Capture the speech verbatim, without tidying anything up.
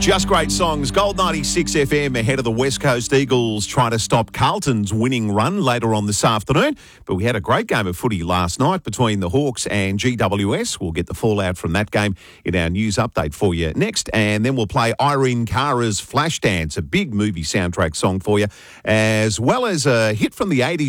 Just great songs. Gold ninety-six F M ahead of the West Coast Eagles trying to stop Carlton's winning run later on this afternoon. But we had a great game of footy last night between the Hawks and G W S. We'll get the fallout from that game in our news update for you next. And then we'll play Irene Cara's Flashdance, a big movie soundtrack song for you, as well as a hit from the eighties.